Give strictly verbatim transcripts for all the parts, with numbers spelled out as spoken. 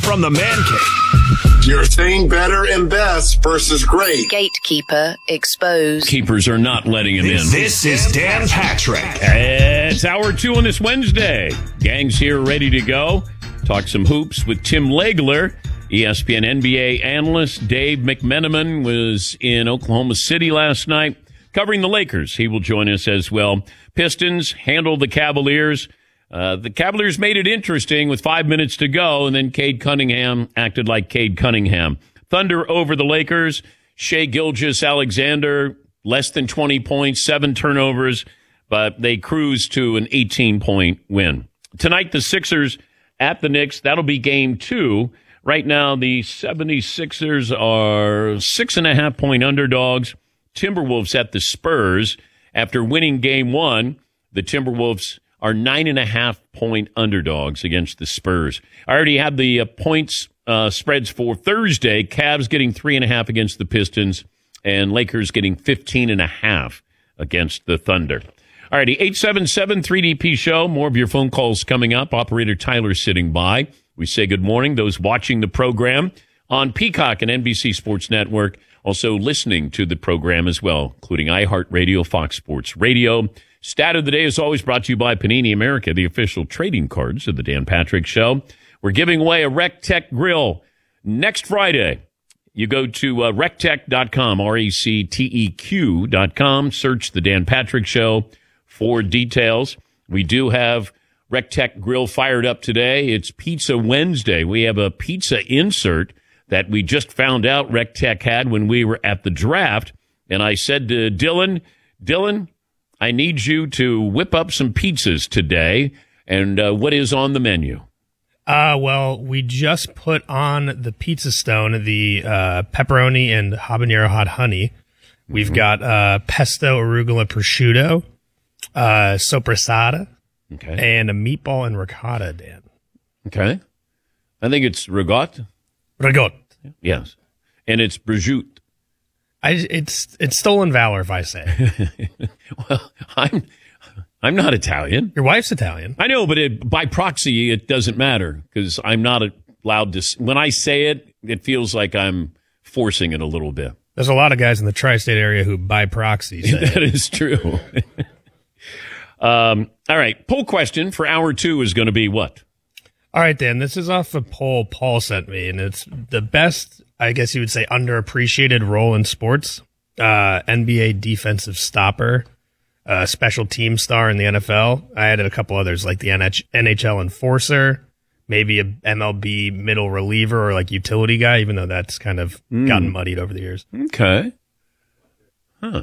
from the Man Cave. You're saying better and best versus great. Gatekeeper exposed. Keepers are not letting him in. This is Dan Patrick. It's hour two on this Wednesday. Gang's here ready to go. Talk some hoops with Tim Legler. E S P N N B A analyst Dave McMenamin was in Oklahoma City last night covering the Lakers. He will join us as well. Pistons handled the Cavaliers. Uh, the Cavaliers made it interesting with five minutes to go, and then Cade Cunningham acted like Cade Cunningham. Thunder over the Lakers. Shai Gilgeous-Alexander, less than twenty points, seven turnovers, but they cruised to an eighteen-point win. Tonight, the Sixers at the Knicks. That'll be game two. Right now, the seventy-sixers are six and a half point underdogs. Timberwolves at the Spurs. After winning game one, the Timberwolves are nine and a half point underdogs against the Spurs. I already have the uh, points uh, spreads for Thursday. Cavs getting three and a half against the Pistons, and Lakers getting fifteen and a half against the Thunder. All righty, eight seven seven three D P show. More of your phone calls coming up. Operator Tyler sitting by. We say good morning. Those watching the program on Peacock and N B C Sports Network, also listening to the program as well, including iHeartRadio, Fox Sports Radio. Stat of the day is always brought to you by Panini America, the official trading cards of the Dan Patrick Show. We're giving away a RecTech grill next Friday. You go to uh, rectech dot com, R E C T E Q dot com, search the Dan Patrick Show for details. We do have RecTech grill fired up today. It's Pizza Wednesday. We have a pizza insert that we just found out RecTech had when we were at the draft. And I said to Dylan, Dylan, I need you to whip up some pizzas today. And uh, what is on the menu? Uh, well, we just put on the pizza stone, the uh, pepperoni and habanero hot honey. We've mm-hmm. got uh, pesto arugula prosciutto, uh, sopressata, okay, and a meatball and ricotta, Dan. Okay. I think it's ricotta. Ricotta. Yes. And it's prosciutto. I, it's it's stolen valor if I say. Well, I'm I'm not Italian. Your wife's Italian. I know, but it, by proxy, it doesn't matter because I'm not allowed to. When I say it, it feels like I'm forcing it a little bit. There's a lot of guys in the tri-state area who by proxy say that is true. um, all right. Poll question for hour two is going to be what? All right, Dan. This is off a poll Paul sent me, and it's the best, I guess you would say, underappreciated role in sports. Uh, N B A defensive stopper, uh, special team star in the N F L. I added a couple others like the N H L enforcer, maybe a M L B middle reliever or like utility guy, even though that's kind of mm. gotten muddied over the years. Okay. Huh.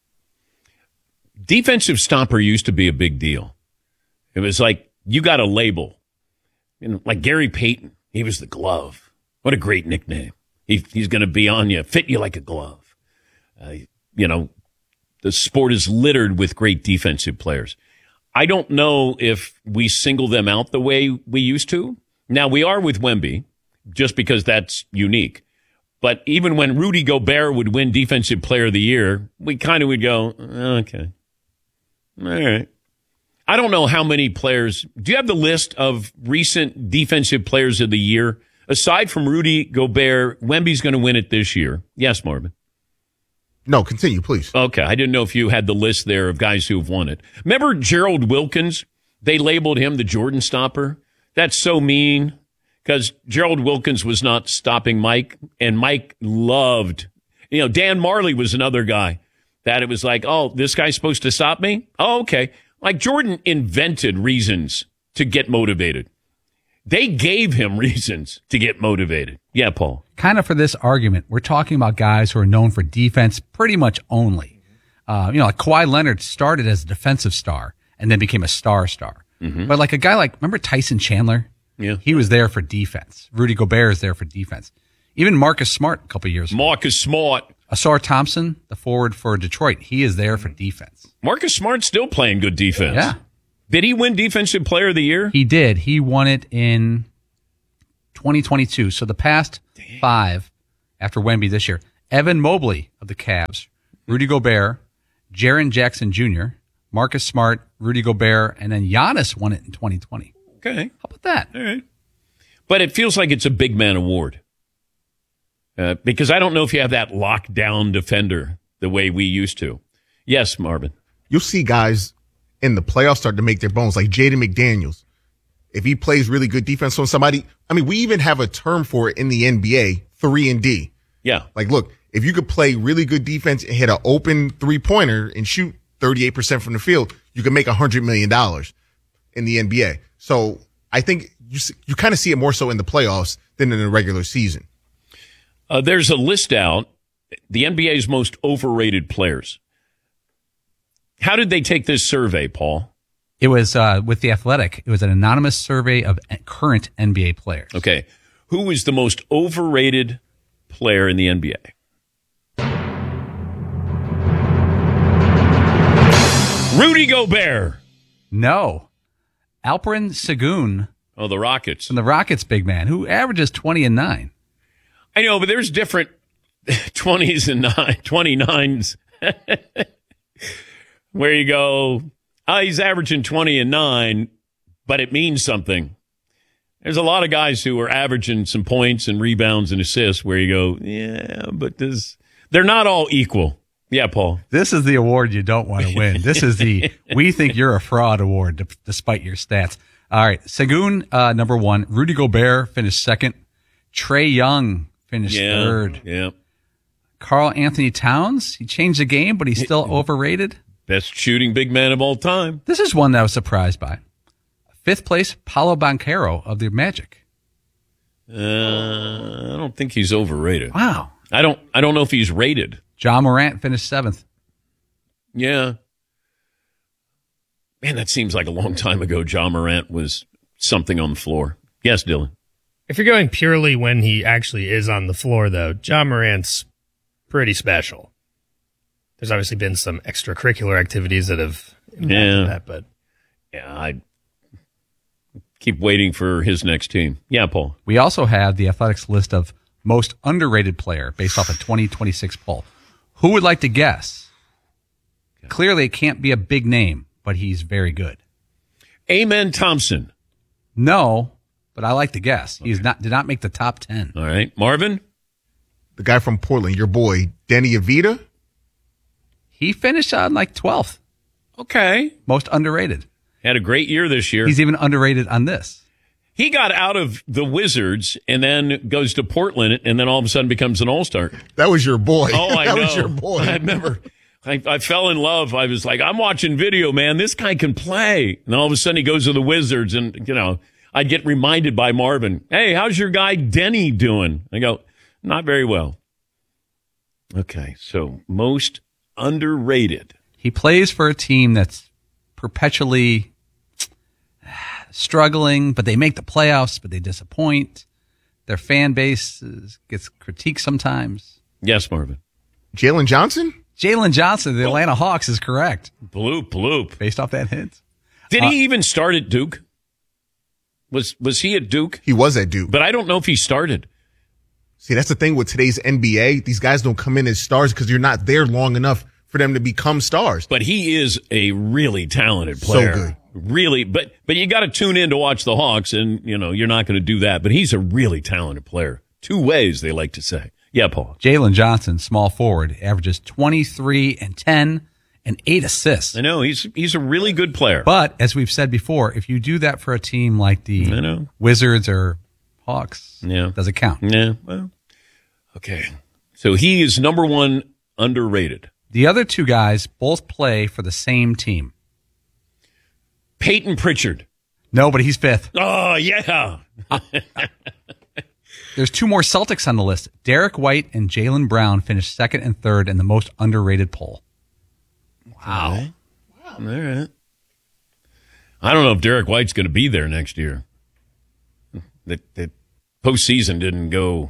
Defensive stopper used to be a big deal. It was like you got a label. You know, like Gary Payton, he was the glove. What a great nickname. He, he's going to be on you, fit you like a glove. Uh, you know, the sport is littered with great defensive players. I don't know if we single them out the way we used to. Now, we are with Wemby, just because that's unique. But even when Rudy Gobert would win Defensive Player of the Year, we kind of would go, okay, all right. I don't know how many players. Do you have the list of recent Defensive Players of the Year? Aside from Rudy Gobert, Wemby's going to win it this year. Yes, Marvin. No, continue, please. Okay, I didn't know if you had the list there of guys who have won it. Remember Gerald Wilkins? They labeled him the Jordan stopper. That's so mean because Gerald Wilkins was not stopping Mike, and Mike loved, you know, Dan Marley was another guy that it was like, oh, this guy's supposed to stop me? Oh, okay. Like Jordan invented reasons to get motivated. They gave him reasons to get motivated. Yeah, Paul. Kind of for this argument, we're talking about guys who are known for defense pretty much only. Uh, you know, like Kawhi Leonard started as a defensive star and then became a star star. Mm-hmm. But like a guy like, remember Tyson Chandler? Yeah. He was there for defense. Rudy Gobert is there for defense. Even Marcus Smart a couple of years ago. Marcus Smart. Asar Thompson, the forward for Detroit, he is there for defense. Marcus Smart's still playing good defense. Yeah. Did he win Defensive Player of the Year? He did. He won it in twenty twenty-two. So the past Damn. five after Wemby this year. Evan Mobley of the Cavs, Rudy Gobert, Jaren Jackson Junior, Marcus Smart, Rudy Gobert, and then Giannis won it in twenty twenty. Okay. How about that? All right. But it feels like it's a big man award. Uh, because I don't know if you have that lockdown defender the way we used to. Yes, Marvin. You'll see guys in the playoffs start to make their bones, like Jaden McDaniels. If he plays really good defense on somebody, I mean, we even have a term for it in the N B A, three and D. Yeah. Like, look, if you could play really good defense and hit an open three-pointer and shoot thirty-eight percent from the field, you can make one hundred million dollars in the N B A. So I think you you kind of see it more so in the playoffs than in the regular season. Uh, there's a list out, the N B A's most overrated players. How did they take this survey, Paul? It was uh, with The Athletic. It was an anonymous survey of current N B A players. Okay. Who is the most overrated player in the N B A? Rudy Gobert. No. Alperen Sengun Oh, the Rockets. from the Rockets, big man, who averages twenty and nine. I know, but there's different twenties and nine, twenty-nines where you go, oh, he's averaging twenty and nine, but it means something. There's a lot of guys who are averaging some points and rebounds and assists where you go, yeah, but this, they're not all equal. Yeah, Paul. This is the award you don't want to win. This is the we think you're a fraud award, d- despite your stats. All right, Sengun, uh, number one. Rudy Gobert finished second. Trae Young finished Yeah, third. yeah. Karl Anthony Towns, he changed the game, but he's still overrated. Best shooting big man of all time. This is one that I was surprised by. Fifth place, Paolo Banchero of the Magic. Uh, I don't think he's overrated. Wow. I don't. I don't know if he's rated. John Morant finished seventh. Yeah. Man, that seems like a long time ago. John Morant was something on the floor. Yes, Dylan. If you're going purely when he actually is on the floor, though, John Morant's pretty special. There's obviously been some extracurricular activities that have impacted Yeah. that, but Yeah, I keep waiting for his next team. Yeah, Paul. We also have the Athletics list of most underrated player based off a twenty twenty-six poll. Who would like to guess? Clearly, it can't be a big name, but he's very good. Amen Thompson. No, but I like to guess. He's not did not make the top ten. All right. Marvin? The guy from Portland, your boy, Danny Avita. He finished on like twelfth. Okay. Most underrated. Had a great year this year. He's even underrated on this. He got out of the Wizards and then goes to Portland and then all of a sudden becomes an all-star. That was your boy. Oh, I that know. was your boy. I remember. I, I fell in love. I was like, I'm watching video, man. This guy can play. And all of a sudden he goes to the Wizards and, you know, I'd get reminded by Marvin, hey, how's your guy Denny doing? I go, not very well. Okay, so most underrated. He plays for a team that's perpetually struggling, but they make the playoffs, but they disappoint. Their fan base is, gets critiqued sometimes. Yes, Marvin. Jalen Johnson? Jalen Johnson, of the Atlanta Hawks, is correct. Bloop, bloop. Based off that hint. Did Uh, he even start at Duke? Was was he at Duke? He was at Duke. But I don't know if he started. See, that's the thing with today's N B A. These guys don't come in as stars because you're not there long enough for them to become stars. But he is a really talented player. So good. Really, but but you got to tune in to watch the Hawks, and you know you're not going to do that. But he's a really talented player. Two ways, they like to say. Yeah, Paul. Jalen Johnson, small forward, averages twenty-three and ten and eight assists. I know he's he's a really good player. But as we've said before, if you do that for a team like the I know. Wizards or Hawks, Yeah. does it count? Yeah. Well, okay. So he is number one underrated. The other two guys both play for the same team. Peyton Pritchard. No, but he's fifth. Oh yeah. There's two more Celtics on the list. Derek White and Jaylen Brown finished second and third in the most underrated poll. Wow. All right. I don't know if Derek White's going to be there next year. The, the postseason didn't go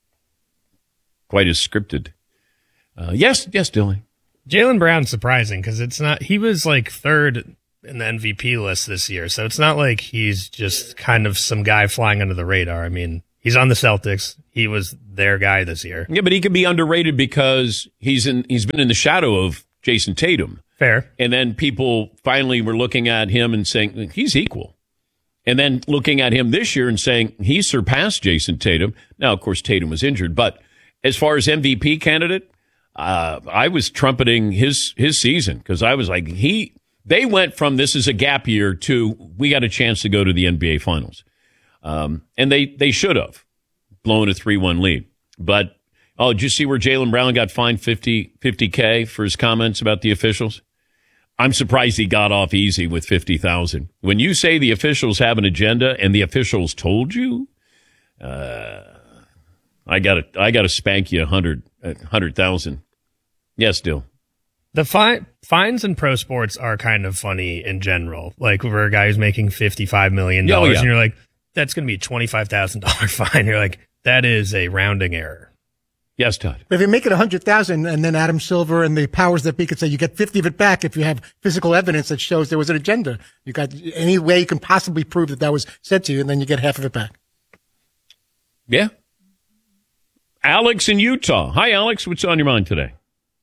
quite as scripted. Uh, yes, yes, Dylan. Jaylen Brown's surprising because it's not. He was like third in the M V P list this year, so it's not like he's just kind of some guy flying under the radar. I mean, he's on the Celtics. He was their guy this year. Yeah, but he could be underrated because he's in. He's been in the shadow of Jason Tatum. Fair. And then people finally were looking at him and saying, he's equal. And then looking at him this year and saying he surpassed Jason Tatum. Now, of course, Tatum was injured, but as far as M V P candidate, uh, I was trumpeting his his season because I was like, he. They went from this is a gap year to we got a chance to go to the N B A Finals, um, and they they should have blown a three one lead. But oh, did you see where Jaylen Brown got fined fifty K for his comments about the officials? I'm surprised he got off easy with fifty thousand. When you say the officials have an agenda and the officials told you, uh, I got to I got to spank you a hundred a hundred thousand. Yes, Dill. The fi- fines in pro sports are kind of funny in general. Like for a guy who's making fifty-five million dollars, Oh, yeah. and you're like, that's going to be a twenty-five thousand dollars fine. You're like, that is a rounding error. Yes, Todd. But if you make it a hundred thousand, and then Adam Silver and the powers that be could say you get fifty of it back if you have physical evidence that shows there was an agenda. You got any way you can possibly prove that that was said to you, and then you get half of it back. Yeah. Alex in Utah. Hi, Alex. What's on your mind today?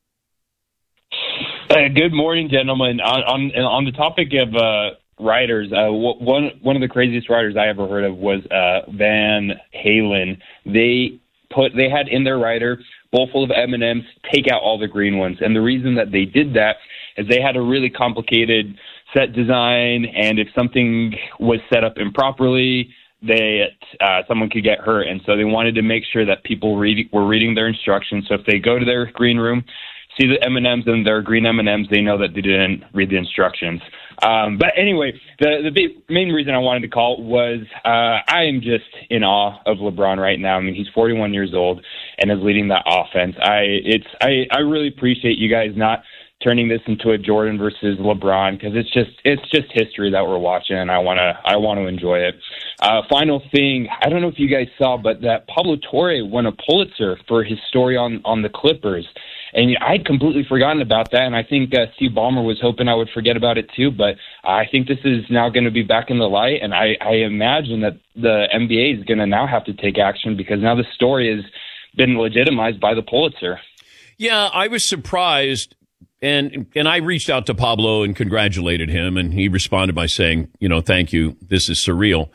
Uh, good morning, gentlemen. On on, on the topic of uh, writers, uh, one one of the craziest writers I ever heard of was uh, Van Halen. They put they had in their writer bowl full of M and M's, take out all the green ones, and the reason that they did that is they had a really complicated set design, and if something was set up improperly, they uh, someone could get hurt, and so they wanted to make sure that people read, were reading their instructions. So if they go to their green room, see the M and M's and their green M and M's, they know that they didn't read the instructions. Um, but anyway, the the big, main reason I wanted to call was uh, I am just in awe of LeBron right now. I mean, he's forty-one years old and is leading that offense. I it's I, I really appreciate you guys not turning this into a Jordan versus LeBron because it's just it's just history that we're watching, and I wanna I want to enjoy it. Uh, final thing, I don't know if you guys saw, but that Pablo Torre won a Pulitzer for his story on on the Clippers. And I'd completely forgotten about that, and I think uh, Steve Ballmer was hoping I would forget about it too. But I think this is now going to be back in the light, and I, I imagine that the N B A is going to now have to take action because now the story has been legitimized by the Pulitzer. Yeah, I was surprised, and and I reached out to Pablo and congratulated him, and he responded by saying, you know, thank you, this is surreal.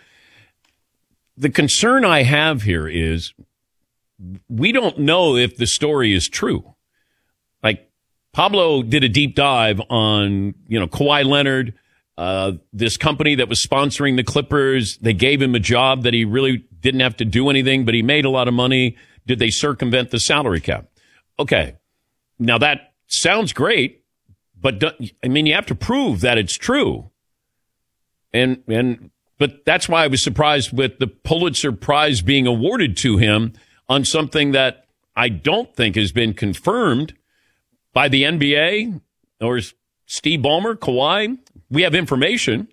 The concern I have here is we don't know if the story is true. Like, Pablo did a deep dive on, you know, Kawhi Leonard, uh, this company that was sponsoring the Clippers. They gave him a job that he really didn't have to do anything, but he made a lot of money. Did they circumvent the salary cap? Okay. Now, that sounds great, but, do, I mean, you have to prove that it's true. And, and, but that's why I was surprised with the Pulitzer Prize being awarded to him on something that I don't think has been confirmed by the N B A or Steve Ballmer, Kawhi. We have information,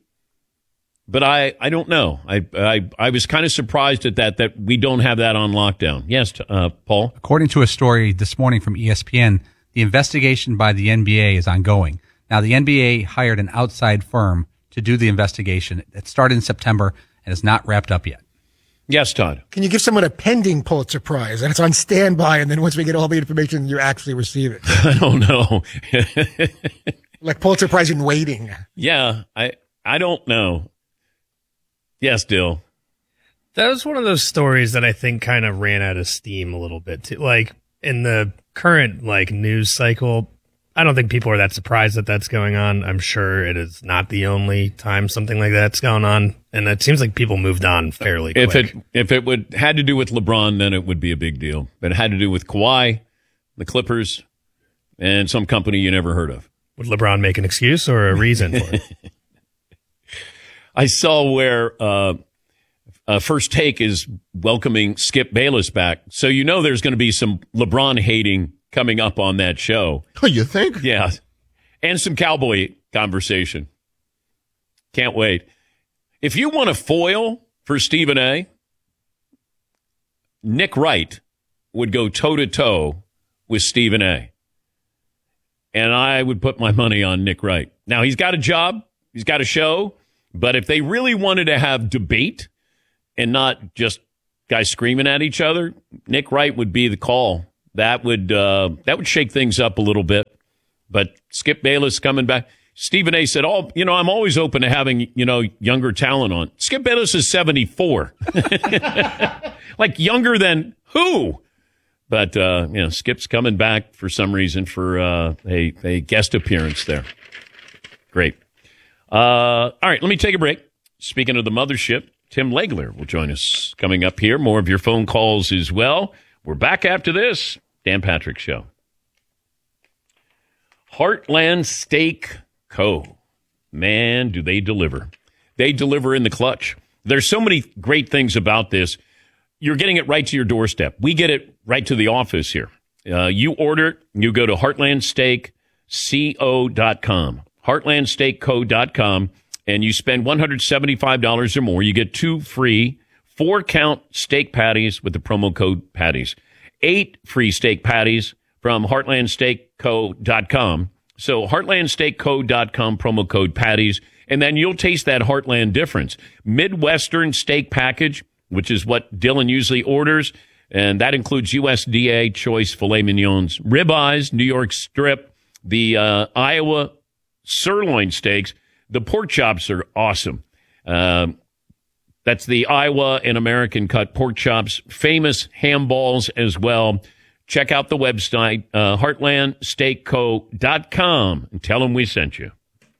but I, I don't know. I, I I was kind of surprised at that, that we don't have that on lockdown. Yes, uh, Paul? According to a story this morning from E S P N, the investigation by the N B A is ongoing. Now, the N B A hired an outside firm to do the investigation. It started in September and is not wrapped up yet. Yes, Todd. Can you give someone a pending Pulitzer Prize and it's on standby, and then once we get all the information, you actually receive it? I don't know. Like Pulitzer Prize in waiting. Yeah, I I don't know. Yes, Dill. That was one of those stories that I think kind of ran out of steam a little bit too. Like in the current like news cycle, I don't think people are that surprised that that's going on. I'm sure it is not the only time something like that's going on, and it seems like people moved on fairly quick. If it if it would had to do with LeBron, then it would be a big deal. But it had to do with Kawhi, the Clippers, and some company you never heard of. Would LeBron make an excuse or a reason for it? I saw where uh, uh, First Take is welcoming Skip Bayless back, so you know there's going to be some LeBron hating coming up on that show. Oh, you think? Yeah. And some cowboy conversation. Can't wait. If you want a foil for Stephen A., Nick Wright would go toe-to-toe with Stephen A. And I would put my money on Nick Wright. Now, he's got a job. He's got a show. But if they really wanted to have debate and not just guys screaming at each other, Nick Wright would be the call. That would uh, that would shake things up a little bit. But Skip Bayless coming back. Stephen A. said, oh, you know, I'm always open to having, you know, younger talent on. Skip Bayless is seventy-four. Like younger than who? But, uh, you know, Skip's coming back for some reason for uh, a, a guest appearance there. Great. Uh, all right, let me take a break. Speaking of the mothership, Tim Legler will join us coming up here. More of your phone calls as well. We're back after this. Dan Patrick Show. Heartland Steak Co. Man, do they deliver. They deliver in the clutch. There's so many great things about this. You're getting it right to your doorstep. We get it right to the office here. Uh, you order it, you go to heartland steak co dot com, heartland steak co dot com, and you spend one hundred seventy-five dollars or more. You get two free four-count steak patties with the promo code patties. Eight free steak patties from heartland steak co dot com. So heartland steak co dot com, promo code patties, and then you'll taste that Heartland difference. Midwestern steak package, which is what Dylan usually orders, and that includes U S D A choice filet mignons, ribeyes, New York strip, the uh, Iowa sirloin steaks. The pork chops are awesome. Um, that's the Iowa and American cut pork chops, famous ham balls as well. Check out the website, uh, heartland steak co dot com, and tell them we sent you.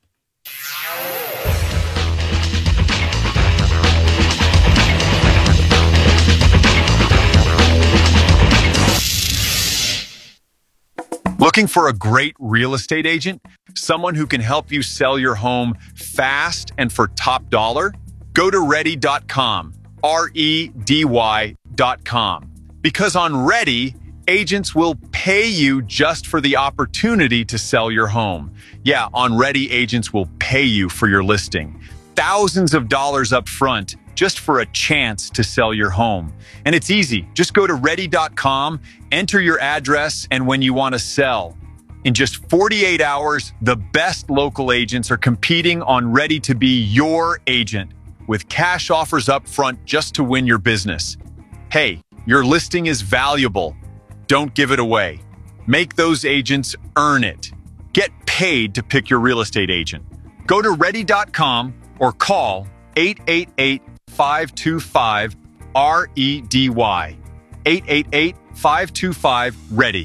Looking for a great real estate agent? Someone who can help you sell your home fast and for top dollar? Go to ready dot com, R E D Y dot com. Because on Ready, agents will pay you just for the opportunity to sell your home. Yeah, on Ready, agents will pay you for your listing. Thousands of dollars up front just for a chance to sell your home. And it's easy. Just go to ready dot com, enter your address and when you want to sell. In just forty-eight hours, the best local agents are competing on Ready to be your agent with cash offers up front just to win your business. Hey, your listing is valuable. Don't give it away. Make those agents earn it. Get paid to pick your real estate agent. Go to ready dot com or call eight eight eight, five two five, R E D Y. eight eight eight, five two five, READY.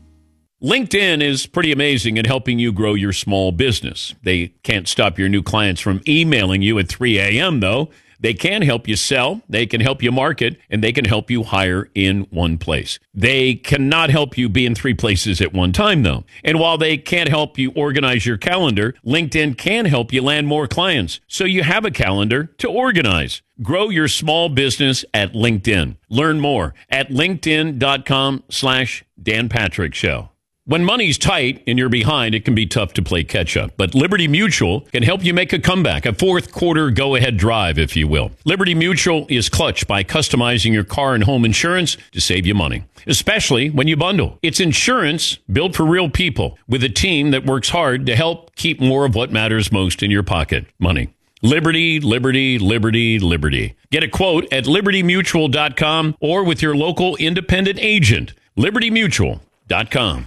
LinkedIn is pretty amazing at helping you grow your small business. They can't stop your new clients from emailing you at three a.m., though. They can help you sell, they can help you market, and they can help you hire in one place. They cannot help you be in three places at one time, though. And while they can't help you organize your calendar, LinkedIn can help you land more clients, so you have a calendar to organize. Grow your small business at LinkedIn. Learn more at linkedin.com slash Dan Patrick Show. When money's tight and you're behind, it can be tough to play catch up. But Liberty Mutual can help you make a comeback, a fourth quarter go-ahead drive, if you will. Liberty Mutual is clutch by customizing your car and home insurance to save you money, especially when you bundle. It's insurance built for real people with a team that works hard to help keep more of what matters most in your pocket, money. Liberty, Liberty, Liberty, Liberty. Get a quote at liberty mutual dot com or with your local independent agent, liberty mutual dot com.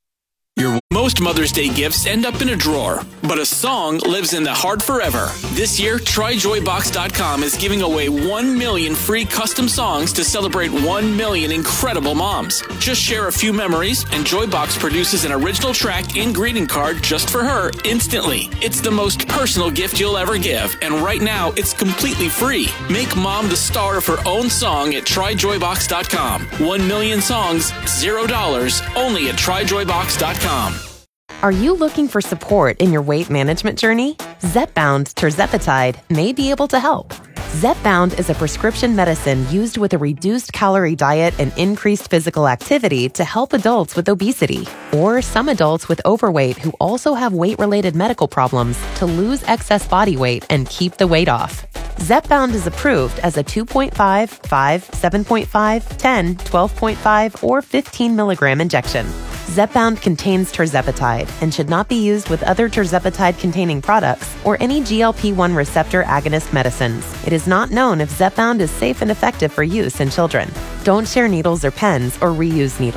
Your most Mother's Day gifts end up in a drawer, but a song lives in the heart forever. This year, try joy box dot com is giving away one million free custom songs to celebrate one million incredible moms. Just share a few memories, and Joybox produces an original track and greeting card just for her instantly. It's the most personal gift you'll ever give, and right now, it's completely free. Make mom the star of her own song at try joy box dot com. One million songs, zero dollars, only at try joy box dot com. Are you looking for support in your weight management journey? Zepbound tirzepatide may be able to help. Zepbound is a prescription medicine used with a reduced calorie diet and increased physical activity to help adults with obesity or some adults with overweight who also have weight-related medical problems to lose excess body weight and keep the weight off. Zepbound is approved as a two point five, five, seven point five, ten, twelve point five, or fifteen milligram injection. Zepbound contains tirzepatide and should not be used with other tirzepatide-containing products or any G L P one receptor agonist medicines. It is not known if Zepbound is safe and effective for use in children. Don't share needles or pens or reuse needles.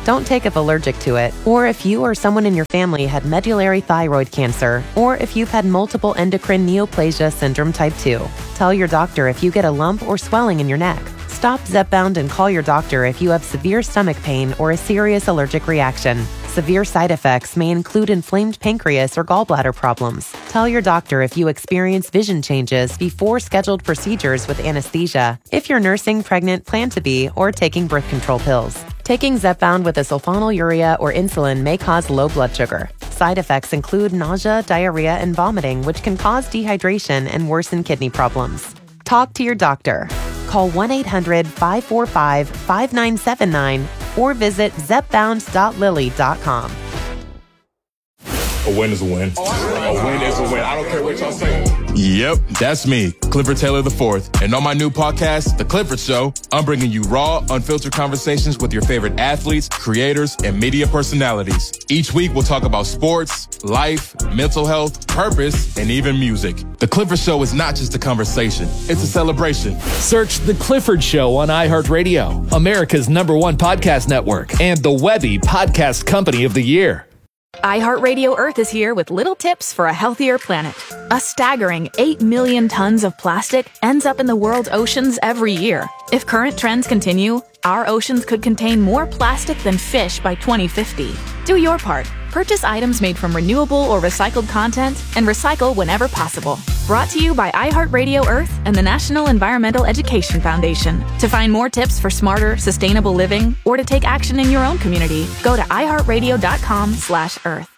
Don't take if allergic to it, or if you or someone in your family had medullary thyroid cancer, or if you've had multiple endocrine neoplasia syndrome type two. Tell your doctor if you get a lump or swelling in your neck. Stop Zepbound and call your doctor if you have severe stomach pain or a serious allergic reaction. Severe side effects may include inflamed pancreas or gallbladder problems. Tell your doctor if you experience vision changes before scheduled procedures with anesthesia, if you're nursing, pregnant, plan to be, or taking birth control pills. Taking Zepbound with a sulfonylurea or insulin may cause low blood sugar. Side effects include nausea, diarrhea, and vomiting, which can cause dehydration and worsen kidney problems. Talk to your doctor. Call one eight hundred five four five five nine seven nine or visit zepbound dot lilly dot com. A win is a win. A win is a win. I don't care what y'all say. Yep, that's me, Clifford Taylor the fourth. And on my new podcast, The Clifford Show, I'm bringing you raw, unfiltered conversations with your favorite athletes, creators, and media personalities. Each week, we'll talk about sports, life, mental health, purpose, and even music. The Clifford Show is not just a conversation. It's a celebration. Search The Clifford Show on iHeartRadio, America's number one podcast network, and the Webby Podcast Company of the Year. iHeartRadio Earth is here with little tips for a healthier planet. A staggering eight million tons of plastic ends up in the world's oceans every year. If current trends continue, our oceans could contain more plastic than fish by twenty fifty. Do your part. Purchase items made from renewable or recycled content and recycle whenever possible. Brought to you by iHeartRadio Earth and the National Environmental Education Foundation. To find more tips for smarter, sustainable living or to take action in your own community, go to iHeartRadio.com slash Earth.